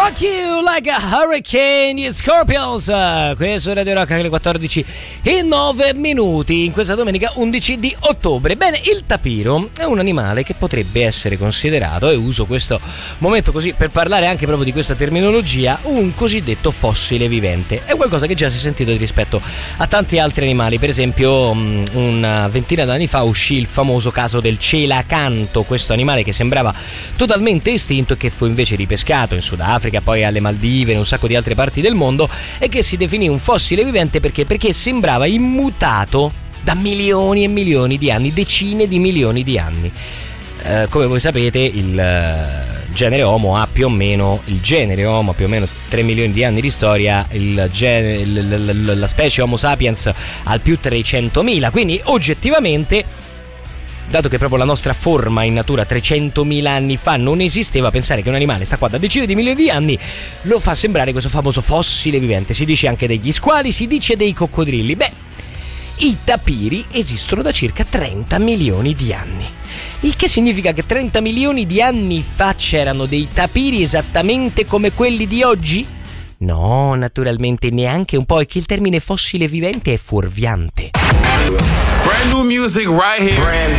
Rock You Like a Hurricane, gli Scorpions. Questo è Radio Rock alle 14:09 in questa domenica 11 di ottobre. Bene, il tapiro è un animale che potrebbe essere considerato, e uso questo momento così per parlare anche proprio di questa terminologia, un cosiddetto fossile vivente. È qualcosa che già si è sentito rispetto a tanti altri animali. Per esempio, una ventina d'anni fa uscì il famoso caso del celacanto, questo animale che sembrava totalmente estinto e che fu invece ripescato in Sudafrica, poi alle Maldive, in un sacco di altre parti del mondo, e che si definì un fossile vivente perché sembrava immutato da milioni e milioni di anni, decine di milioni di anni. Come voi sapete, il genere Homo ha più o meno 3 milioni di anni di storia, la specie Homo sapiens ha al più 300.000, quindi oggettivamente, dato che proprio la nostra forma in natura 300.000 anni fa non esisteva, pensare che un animale sta qua da decine di milioni di anni lo fa sembrare questo famoso fossile vivente. Si dice anche degli squali, si dice dei coccodrilli. Beh, i tapiri esistono da circa 30 milioni di anni. Il che significa che 30 milioni di anni fa c'erano dei tapiri esattamente come quelli di oggi? No, naturalmente neanche un po', è che il termine fossile vivente è fuorviante. Brand new music right here.